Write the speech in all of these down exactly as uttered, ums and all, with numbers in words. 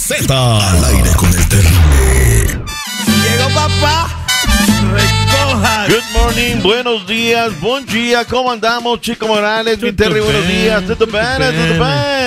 Z. Al aire con el terrible. Llegó papá. Recoja. Good morning, buenos días, buen día, ¿cómo andamos, Chico Morales? Mi Terry, buenos días, ¿todo bien? ¿Todo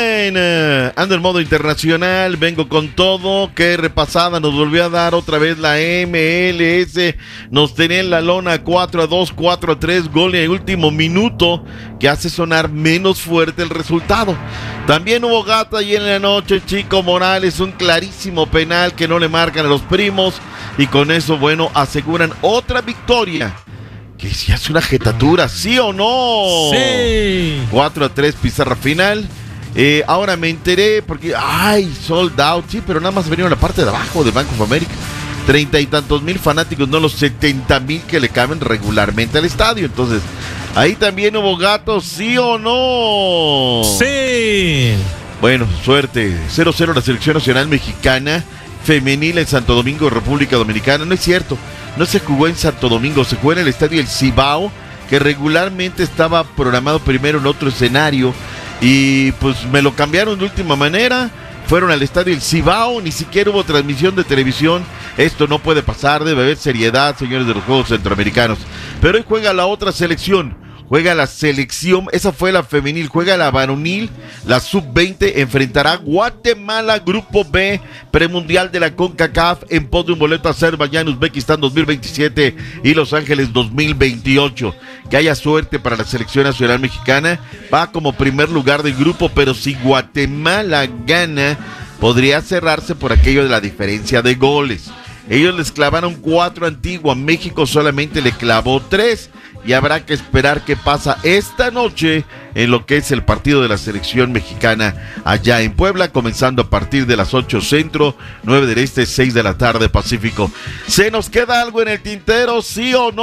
bien? Ando en modo internacional, vengo con todo, qué repasada nos volvió a dar otra vez la M L S, nos tenía en la lona cuatro a dos, cuatro a tres, gol en el último minuto, que hace sonar menos fuerte el resultado. También hubo gato ahí en la noche, Chico Morales, un clarísimo penal que no le marcan a los primos, y con eso, bueno, aseguran otra victoria. Que si hace una jetatura, ¿sí o no? Sí. cuatro a tres, pizarra final. Eh, ahora me enteré porque, ay, sold out, sí, pero nada más vinieron a la parte de abajo de Bank of America. Treinta y tantos mil fanáticos, no los setenta mil que le caben regularmente al estadio. Entonces, ahí también hubo gatos, ¿sí o no? Sí. Bueno, suerte. cero cero la selección nacional mexicana femenil en Santo Domingo, República Dominicana. No es cierto, no se jugó en Santo Domingo, se jugó en el estadio El Cibao, que regularmente estaba programado primero en otro escenario, y pues me lo cambiaron de última manera. Fueron al estadio El Cibao, ni siquiera hubo transmisión de televisión. Esto no puede pasar, debe haber seriedad, señores de los Juegos Centroamericanos. Pero hoy juega la otra selección, juega la selección, esa fue la femenil, juega la varonil, la sub veinte, enfrentará a Guatemala, grupo B, premundial de la CONCACAF, en pos de un boleto a Azerbaiyán, Uzbekistán dos mil veintisiete y Los Ángeles dos mil veintiocho. Que haya suerte para la selección nacional mexicana, va como primer lugar del grupo, pero si Guatemala gana, podría cerrarse por aquello de la diferencia de goles. Ellos les clavaron cuatro a Antigua, México solamente le clavó tres, y habrá que esperar qué pasa esta noche en lo que es el partido de la selección mexicana allá en Puebla, comenzando a partir de las ocho centro, nueve del este, seis de la tarde pacífico. ¿Se nos queda algo en el tintero, sí o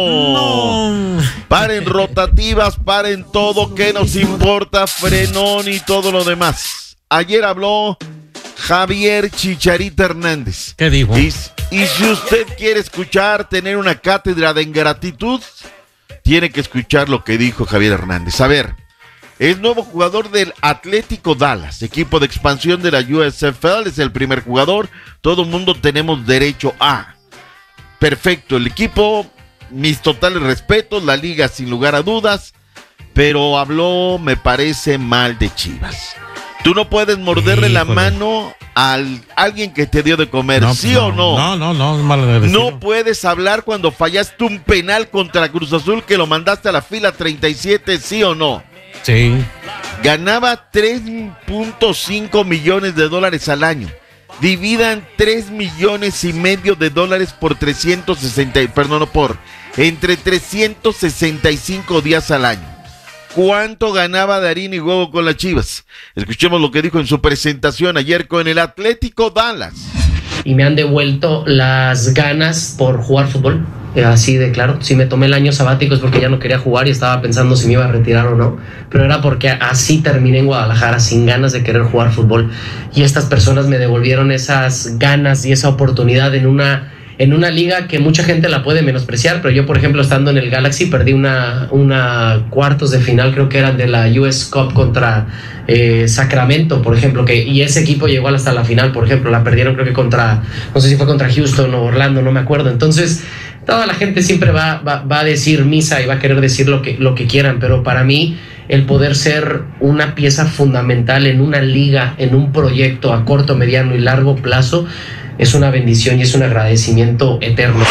no? No. Paren rotativas, paren todo, que nos importa, frenón y todo lo demás. Ayer habló Javier Chicharito Hernández. ¿Qué dijo? Y, y si usted quiere escuchar, tener una cátedra de ingratitud, tiene que escuchar lo que dijo Javier Hernández. A ver, es nuevo jugador del Atlético Dallas, equipo de expansión de la U S F L, es el primer jugador, todo mundo tenemos derecho a. Perfecto, el equipo, mis totales respetos, la liga sin lugar a dudas, pero habló, me parece, mal de Chivas. Tú no puedes morderle Híjole. la mano a alguien que te dio de comer, No, ¿sí no, o no? No, no, no, es malagradecido. No puedes hablar cuando fallaste un penal contra Cruz Azul que lo mandaste a la fila treinta y siete, ¿sí o no? Sí. Ganaba tres punto cinco millones de dólares al año. Dividan tres millones y medio de dólares por trescientos sesenta, perdón, no por, entre trescientos sesenta y cinco días al año. ¿Cuánto ganaba de harina y huevo con las Chivas? Escuchemos lo que dijo en su presentación ayer con el Atlético Dallas. Y me han devuelto las ganas por jugar fútbol, eh, así de claro. Si me tomé el año sabático es porque ya no quería jugar y estaba pensando si me iba a retirar o no, pero era porque así terminé en Guadalajara, sin ganas de querer jugar fútbol, y estas personas me devolvieron esas ganas y esa oportunidad en una en una liga que mucha gente la puede menospreciar, pero yo, por ejemplo, estando en el Galaxy, perdí una, una cuartos de final, creo que eran de la U S Cup contra eh, Sacramento, por ejemplo, que, y ese equipo llegó hasta la final, por ejemplo, la perdieron creo que contra, no sé si fue contra Houston o Orlando, no me acuerdo. Entonces, toda la gente siempre va, va, va a decir misa y va a querer decir lo que, lo que quieran, pero para mí, el poder ser una pieza fundamental en una liga, en un proyecto a corto, mediano y largo plazo, es una bendición y es un agradecimiento eterno.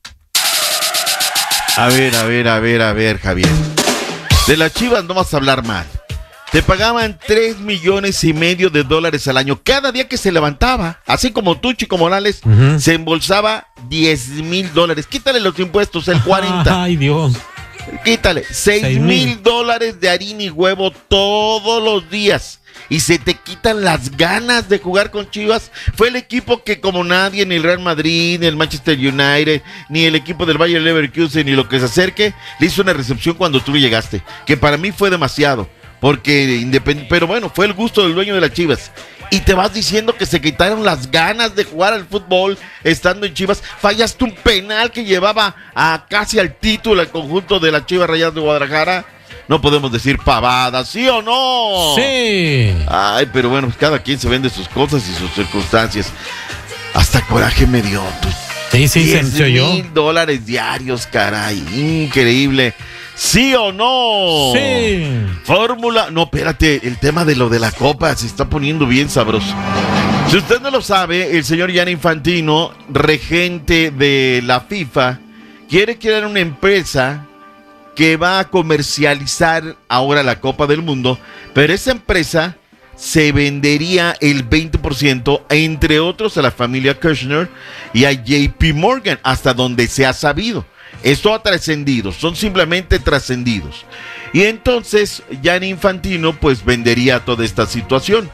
A ver, a ver, a ver, a ver, Javier. De las Chivas no vas a hablar mal. Te pagaban tres millones y medio de dólares al año. Cada día que se levantaba, así como tú, Chico Morales, uh-huh, se embolsaba diez mil dólares. Quítale los impuestos, el cuarenta. Ay, Dios. Quítale, seis mil dólares de harina y huevo todos los días. Y se te quitan las ganas de jugar con Chivas. Fue el equipo que, como nadie, ni el Real Madrid, ni el Manchester United, ni el equipo del Bayer Leverkusen, ni lo que se acerque, le hizo una recepción cuando tú llegaste, que para mí fue demasiado, porque independ... pero bueno, fue el gusto del dueño de las Chivas. Y te vas diciendo que se quitaron las ganas de jugar al fútbol estando en Chivas. Fallaste un penal que llevaba a casi al título al conjunto de las Chivas Rayadas de Guadalajara. no podemos decir pavadas, ¿sí o no? Sí. Ay, pero bueno, pues cada quien se vende sus cosas y sus circunstancias. Hasta coraje me dio. Sí, sí, se diez oyó. mil dólares diarios, caray. Increíble. ¿Sí o no? Sí. Fórmula. No, espérate, el tema de lo de la copa se está poniendo bien sabroso. Si usted no lo sabe, el señor Gianni Infantino, regente de la FIFA, quiere crear una empresa que va a comercializar ahora la Copa del Mundo, pero esa empresa se vendería el veinte por ciento, entre otros a la familia Kushner y a J P Morgan, hasta donde se ha sabido. Esto ha trascendido, son simplemente trascendidos. Y entonces Gianni Infantino pues vendería toda esta situación.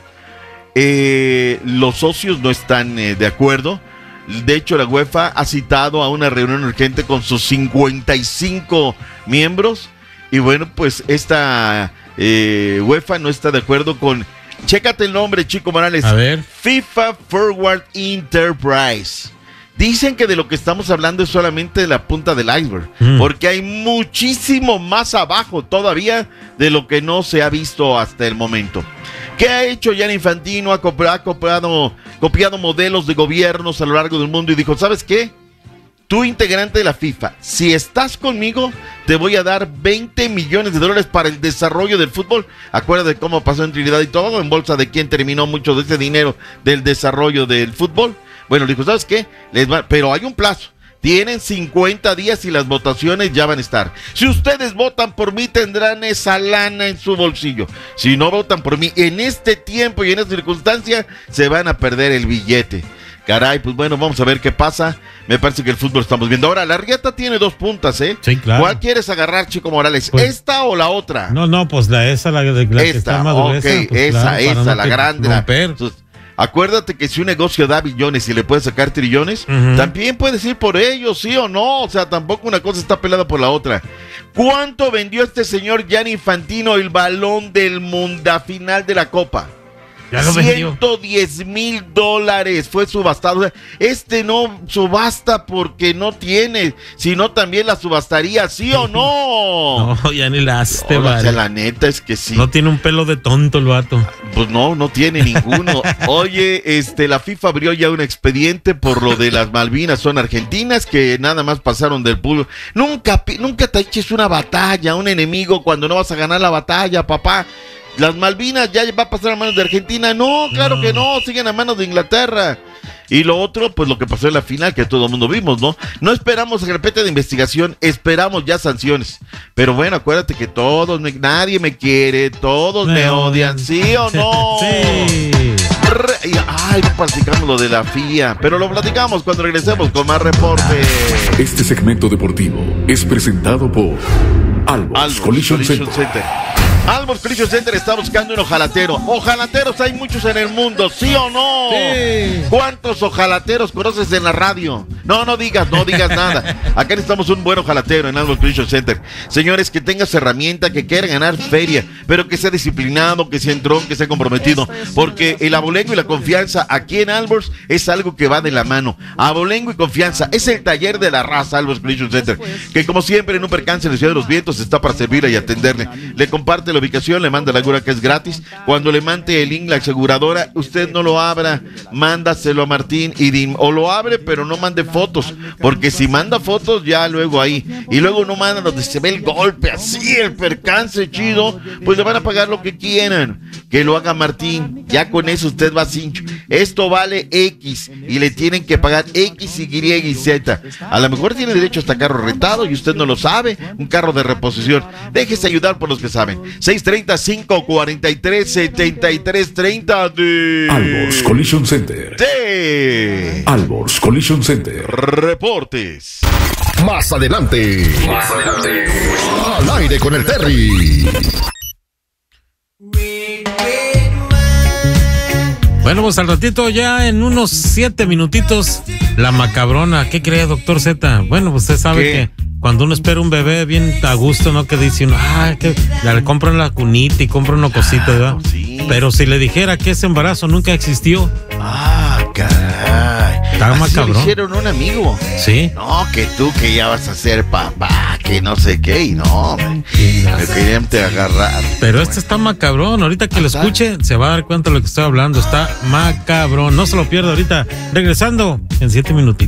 Eh, los socios no están eh, de acuerdo. De hecho, la UEFA ha citado a una reunión urgente con sus cincuenta y cinco miembros. Y bueno, pues esta eh, UEFA no está de acuerdo con... Chécate el nombre, Chico Morales. A ver. FIFA Forward Enterprise. Dicen que de lo que estamos hablando es solamente de la punta del iceberg, mm. porque hay muchísimo más abajo todavía de lo que no se ha visto hasta el momento. ¿Qué ha hecho Gianni Infantino? Ha copiado, ha copiado, copiado modelos de gobiernos a lo largo del mundo y dijo, ¿sabes qué? Tú, integrante de la FIFA, si estás conmigo, te voy a dar veinte millones de dólares para el desarrollo del fútbol. Acuérdate cómo pasó en Trinidad y Tobago, en bolsa de quién terminó mucho de ese dinero del desarrollo del fútbol. Bueno, le dijo, ¿sabes qué? Les va, pero hay un plazo. Tienen cincuenta días y las votaciones ya van a estar. Si ustedes votan por mí, tendrán esa lana en su bolsillo. Si no votan por mí, en este tiempo y en esta circunstancia, se van a perder el billete. Caray, pues bueno, vamos a ver qué pasa. Me parece que el fútbol estamos viendo. Ahora, la rieta tiene dos puntas, ¿eh? Sí, claro. ¿Cuál quieres agarrar, Chico Morales? Pues, ¿esta o la otra? No, no, pues la esa, la, la que está más ok, gruesa. Pues esa, claro, esa, no la grande. La, sus, acuérdate que si un negocio da billones y le puede sacar trillones, uh-huh. también puedes ir por ellos, ¿sí o no? O sea, tampoco una cosa está pelada por la otra. ¿Cuánto vendió este señor Gianni Infantino el balón del mundo final de la Copa? Ya lo vendió. ciento diez mil dólares fue subastado. Este no subasta porque no tiene, sino también la subastaría, ¿sí o no? No, ya ni la hace, no, vale. O sea, la neta es que sí. No tiene un pelo de tonto el vato. Pues no, no tiene ninguno. Oye, este, la FIFA abrió ya un expediente por lo de las Malvinas, son argentinas que nada más pasaron del pulo. Nunca, nunca te eches una batalla, un enemigo cuando no vas a ganar la batalla, papá. Las Malvinas ya va a pasar a manos de Argentina. No, claro no. que no, siguen a manos de Inglaterra. Y lo otro, pues lo que pasó en la final, que todo el mundo vimos, ¿no? No esperamos carpeta de investigación, esperamos ya sanciones. Pero bueno, acuérdate que todos, me, nadie me quiere, todos me, me odian, ¿sí o no? Sí. Re, ay, no platicamos lo de la F I A, pero lo platicamos cuando regresemos con más reporte. Este segmento deportivo es presentado por Albors Collision Center. Center. Albors Collision Center está buscando un ojalatero. Ojalateros hay muchos en el mundo, ¿sí o no? Sí. ¿Cuántos ojalateros conoces en la radio? No, no digas, no digas nada. Acá necesitamos un buen ojalatero en Albors Collision Center. Señores, que tengas herramienta, que quiera ganar feria, pero que sea disciplinado, que sea entrón, que sea comprometido. Porque el abolengo y la confianza aquí en Albors es algo que va de la mano. Abolengo y confianza es el taller de la raza Albors Collision Center, que como siempre en un percance en la Ciudad de los Vientos está para servirle y atenderle. Le comparte la ubicación, le manda la cura que es gratis. Cuando le mande el link la aseguradora, usted no lo abra, mándaselo a Martín y dim, o lo abre, pero no mande fotos, porque si manda fotos ya luego ahí, y luego no manda donde se ve el golpe, así el percance chido, pues le van a pagar lo que quieran. Que lo haga Martín, ya con eso usted va cincho. Esto vale X y le tienen que pagar X, Y y Z. A lo mejor tiene derecho hasta carro rentado y usted no lo sabe, un carro de reposición. Déjese ayudar por los que saben. seis treinta, cinco cuarenta y tres, setenta y tres treinta de Albors Collision Center. De Albors Collision Center. Reportes. Más adelante. Más adelante. Al aire con el Terry. Bueno, pues al ratito, ya en unos siete minutitos, la macabrona. ¿Qué cree, doctor Z? Bueno, pues usted sabe ¿Qué? que cuando uno espera un bebé bien a gusto, ¿no? Que dice uno, ah, que le compran la cunita y compran una cosita, ¿verdad? Ah, sí. Pero si le dijera que ese embarazo nunca existió. Ah, caray. Está macabrón. ¿Lo hicieron un amigo? Sí. No, que tú que ya vas a ser papá. que no sé qué, y no, me, me querían te agarrar. Pero este está macabrón, ahorita que lo escuche se va a dar cuenta de lo que estoy hablando, está macabrón, no se lo pierda ahorita, regresando en siete minutitos.